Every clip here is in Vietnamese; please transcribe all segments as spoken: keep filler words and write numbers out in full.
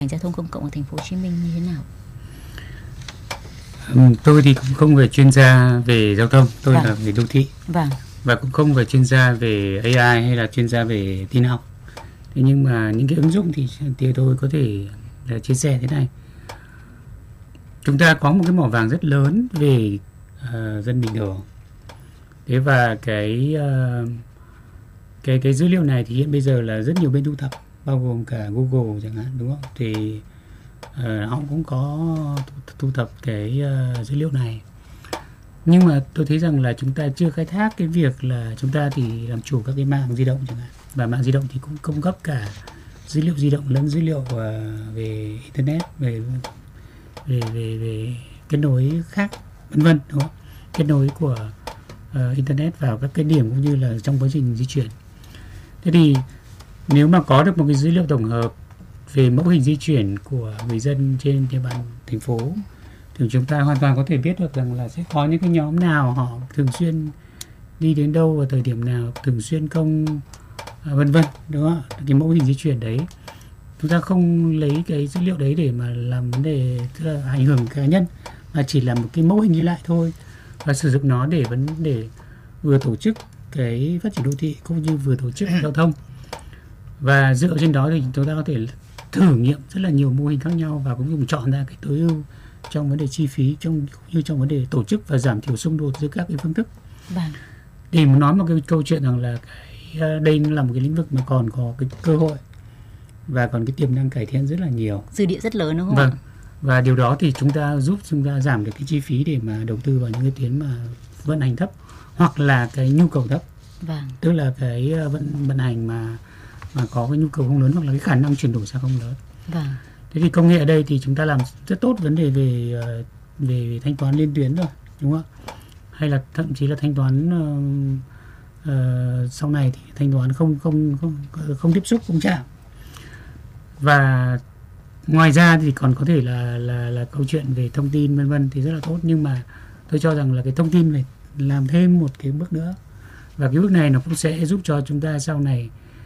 ngành giao thông công cộng ở thành phố Hồ Chí Minh như thế nào? Tôi thì cũng không phải chuyên gia về giao thông, tôi Vâng. là về đô thị. Vâng. Và cũng không phải chuyên gia về a i hay là chuyên gia về tin học. Thế nhưng mà những cái ứng dụng thì, thì tôi có thể là chia sẻ thế này. Chúng ta có một cái mỏ vàng rất lớn về uh, dân bình thường. Thế và cái uh, cái cái dữ liệu này thì hiện bây giờ là rất nhiều bên thu thập, bao gồm cả Google chẳng hạn, đúng không? Thì uh, họ cũng có thu thập cái uh, dữ liệu này. Nhưng mà tôi thấy rằng là chúng ta chưa khai thác cái việc là chúng ta thì làm chủ các cái mạng di động chẳng hạn. Và mạng di động thì cũng cung cấp cả dữ liệu di động lẫn dữ liệu uh, về internet, về về về về kết nối khác, vân vân, đúng không? Kết nối của uh, internet vào các cái điểm cũng như là trong quá trình di chuyển. Thế thì nếu mà có được một cái dữ liệu tổng hợp về mẫu hình di chuyển của người dân trên địa bàn thành phố thì chúng ta hoàn toàn có thể biết được rằng là sẽ có những cái nhóm nào họ thường xuyên đi đến đâu vào thời điểm nào, thường xuyên công uh, vân vân, đúng không? Cái mẫu hình di chuyển đấy chúng ta không lấy cái dữ liệu đấy để mà làm vấn đề tức là ảnh hưởng cá nhân, mà chỉ là một cái mẫu hình đi lại thôi, và sử dụng nó để vấn đề vừa tổ chức cái phát triển đô thị cũng như vừa tổ chức giao thông. Và dựa trên đó thì chúng ta có thể thử nghiệm rất là nhiều mô hình khác nhau và cũng dùng chọn ra cái tối ưu trong vấn đề chi phí, trong cũng như trong vấn đề tổ chức và giảm thiểu xung đột giữa các cái phương thức. Vâng. Để mà nói một cái câu chuyện rằng là cái đây là một cái lĩnh vực mà còn có cái cơ hội và còn cái tiềm năng cải thiện rất là nhiều, dư địa rất lớn, đúng không? Vâng. Và điều đó thì chúng ta giúp chúng ta giảm được cái chi phí để mà đầu tư vào những cái tuyến mà vận hành thấp hoặc là cái nhu cầu thấp. Vâng. Tức là cái vận vận hành mà mà có cái nhu cầu không lớn hoặc là cái khả năng chuyển đổi sang không lớn. Vâng. Thế thì công nghệ ở đây thì chúng ta làm rất tốt vấn đề về về, về thanh toán liên tuyến rồi, đúng không ạ? Hay là thậm chí là thanh toán uh, uh, sau này thì thanh toán không không không không tiếp xúc, không chạm. Và ngoài ra thì còn có thể là là là câu chuyện về thông tin vân vân thì rất là tốt, nhưng mà tôi cho rằng là cái thông tin này làm thêm một cái bước nữa, và cái bước này nó cũng sẽ giúp cho chúng ta sau này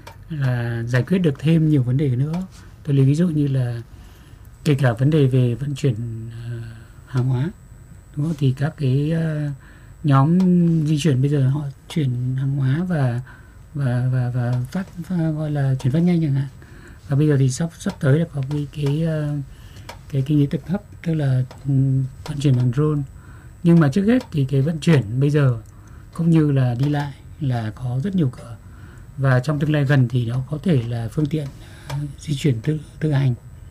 là giải quyết được thêm nhiều vấn đề nữa. Tôi lấy ví dụ như là kể cả vấn đề về vận chuyển uh, hàng hóa, đúng không? Thì các cái uh, nhóm di chuyển bây giờ họ chuyển hàng hóa và và và và phát, phát gọi là chuyển phát nhanh chẳng hạn. Và bây giờ thì sắp sắp tới là có cái cái cái kinh tế cực thấp, tức là vận chuyển bằng drone. Nhưng mà trước hết thì cái vận chuyển bây giờ cũng như là đi lại là có rất nhiều cửa, và trong tương lai gần thì nó có thể là phương tiện uh, di chuyển tự tự hành.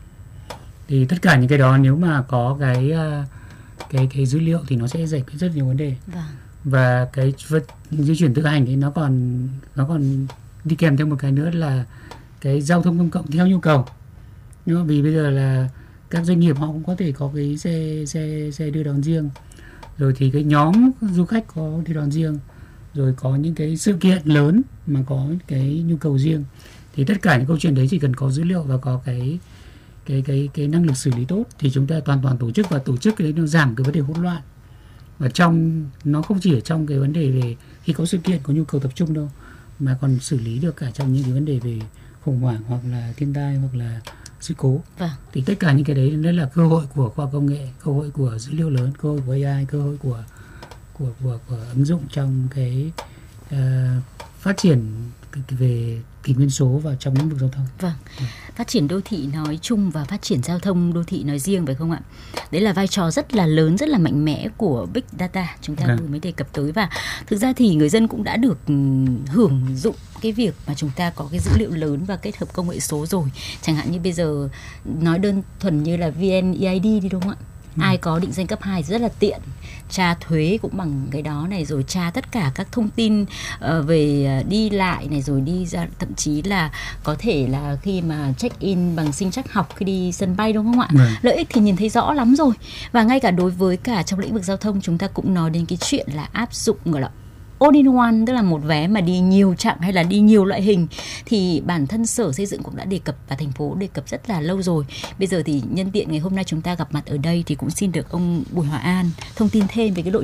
Thì tất cả những cái đó nếu mà có cái uh, cái cái dữ liệu thì nó sẽ giải quyết rất nhiều vấn đề. Vâng. Và cái di chuyển tự hành thì nó còn nó còn đi kèm theo một cái nữa là cái giao thông công cộng theo nhu cầu. Nhưng mà vì bây giờ là các doanh nghiệp họ cũng có thể có cái xe xe xe đưa đón riêng, rồi thì cái nhóm du khách có đưa đón riêng, rồi có những cái sự kiện lớn mà có cái nhu cầu riêng. Thì tất cả những câu chuyện đấy chỉ cần có dữ liệu và có cái cái cái cái năng lực xử lý tốt thì chúng ta toàn toàn tổ chức, và tổ chức cái đấy nó giảm cái vấn đề hỗn loạn. Và trong nó không chỉ ở trong cái vấn đề về khi có sự kiện có nhu cầu tập trung đâu, mà còn xử lý được cả trong những cái vấn đề về khủng hoảng hoặc là thiên tai hoặc là sự cố. Vâng. Thì tất cả những cái đấy đấy là cơ hội của khoa học công nghệ, cơ hội của dữ liệu lớn, cơ hội của a i, cơ hội của của của, của ứng dụng trong cái uh, phát triển về kỷ nguyên số vào trong lĩnh vực giao thông. Vâng. Ừ. Phát triển đô thị nói chung và phát triển giao thông đô thị nói riêng, phải không ạ? Đấy là vai trò rất là lớn, rất là mạnh mẽ của Big Data chúng ta vừa mới đề cập tới. Và thực ra thì người dân cũng đã được hưởng dụng cái việc mà chúng ta có cái dữ liệu lớn và kết hợp công nghệ số rồi. Chẳng hạn như bây giờ nói đơn thuần như là vê en e i đê đi, đúng không ạ? Ừ. Ai có định danh cấp hai rất là tiện, tra thuế cũng bằng cái đó này, rồi tra tất cả các thông tin uh, về đi lại này, rồi đi ra thậm chí là có thể là khi mà check in bằng sinh trắc học khi đi sân bay, đúng không ạ? Ừ. Lợi ích thì nhìn thấy rõ lắm rồi. Và ngay cả đối với cả trong lĩnh vực giao thông chúng ta cũng nói đến cái chuyện là áp dụng gọi là all in one, tức là một vé mà đi nhiều chặng hay là đi nhiều loại hình, thì bản thân Sở Xây dựng cũng đã đề cập và thành phố đề cập rất là lâu rồi. Bây giờ thì nhân tiện ngày hôm nay chúng ta gặp mặt ở đây thì cũng xin được ông Bùi Hòa An thông tin thêm về cái lộ